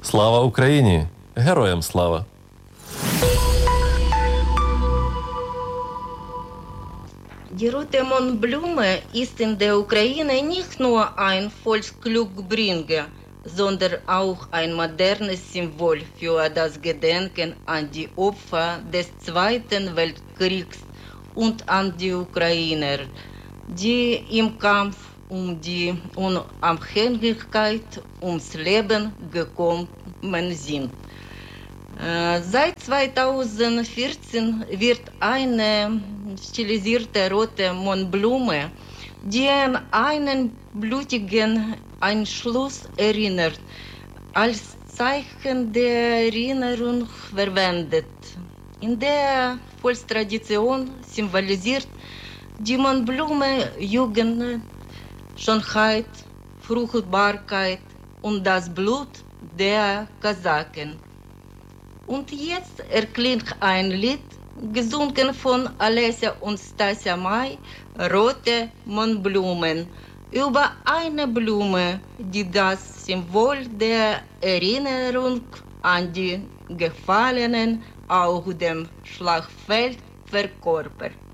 Слава Україні! Героям слава! Die rote Mohnblume ist in der Ukraine nicht nur ein Volksglückbringer, sondern auch ein modernes Symbol für das Gedenken an die Opfer des Zweiten Weltkriegs und an die Ukrainer, die im Kampf um die Unabhängigkeit ums Leben gekommen sind. Seit 2014 wird eine stilisierte rote Mohnblume, die an einen blutigen Einschluss erinnert, als Zeichen der Erinnerung verwendet. In der Volkstradition symbolisiert die Mohnblume Jugend, Schönheit, Fruchtbarkeit und das Blut der Kasaken. Und jetzt erklingt ein Lied, gesungen von Alessia und Stasia May, Rote Mohnblumen, über eine Blume, die das Symbol der Erinnerung an die Gefallenen auf dem Schlachtfeld verkörpert.